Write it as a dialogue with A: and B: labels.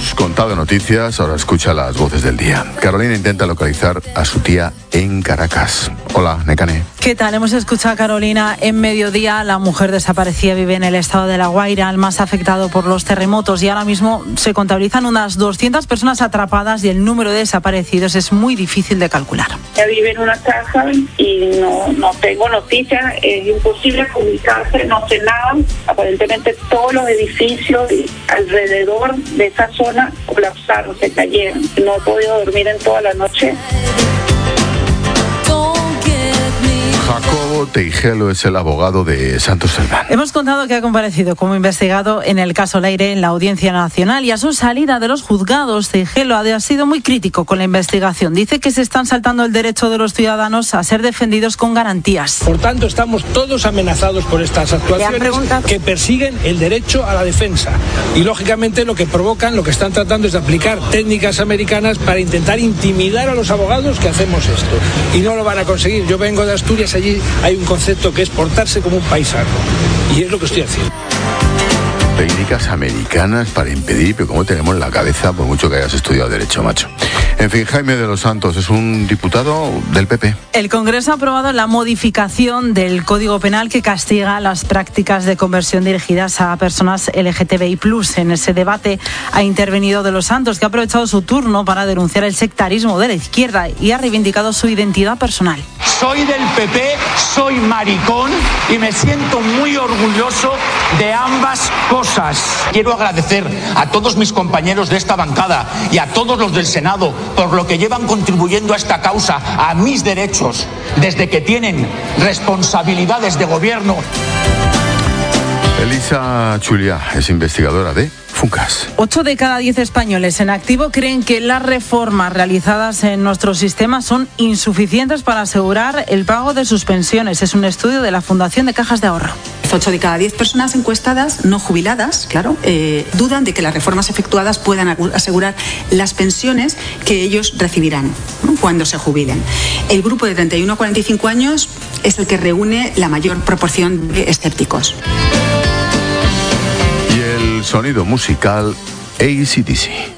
A: hemos contado noticias, ahora escucha las voces del día. Carolina intenta localizar a su tía en Caracas. Hola, Nekane.
B: ¿Qué tal? Hemos escuchado a Carolina en mediodía. La mujer desaparecida vive en el estado de La Guaira, el más afectado por los terremotos, y ahora mismo se contabilizan unas 200 personas atrapadas y el número de desaparecidos es muy difícil de calcular.
C: Ella vive en una casa y no tengo noticias, es imposible comunicarse, no sé nada. Aparentemente todos los edificios alrededor de esa zona colapsaron, se cayeron. No he podido dormir en toda la noche.
A: Jacobo Teijelo es el abogado de Santos Cerdán.
B: Hemos contado que ha comparecido como investigado en el caso Leire en la Audiencia Nacional, y a su salida de los juzgados, Teijelo ha sido muy crítico con la investigación. Dice que se están saltando el derecho de los ciudadanos a ser defendidos con garantías.
D: Por tanto, estamos todos amenazados por estas actuaciones que persiguen el derecho a la defensa. Y, lógicamente, lo que provocan, lo que están tratando es de aplicar técnicas americanas para intentar intimidar a los abogados que hacemos esto. Y no lo van a conseguir. Yo vengo de Asturias, allí hay un concepto que es portarse como un paisano, y es lo que estoy haciendo.
A: Técnicas americanas para impedir, pero ¿cómo tenemos en la cabeza, por mucho que hayas estudiado Derecho, macho? En fin, Jaime de los Santos es un diputado del PP.
B: El Congreso ha aprobado la modificación del Código Penal que castiga las prácticas de conversión dirigidas a personas LGTBI+. En ese debate ha intervenido de los Santos, que ha aprovechado su turno para denunciar el sectarismo de la izquierda y ha reivindicado su identidad personal.
E: Soy del PP, soy maricón y me siento muy orgulloso de ambas cosas. Quiero agradecer a todos mis compañeros de esta bancada y a todos los del Senado por lo que llevan contribuyendo a esta causa, a mis derechos, desde que tienen responsabilidades de gobierno.
A: Elisa Chulia es investigadora de Funcas.
B: 8 de cada 10 españoles en activo creen que las reformas realizadas en nuestro sistema son insuficientes para asegurar el pago de sus pensiones. Es un estudio de la Fundación de Cajas de Ahorro.
F: 8 de cada 10 personas encuestadas, no jubiladas, claro, dudan de que las reformas efectuadas puedan asegurar las pensiones que ellos recibirán, ¿no?, cuando se jubilen. El grupo de 31 a 45 años es el que reúne la mayor proporción de escépticos.
A: Y el sonido musical AC/DC.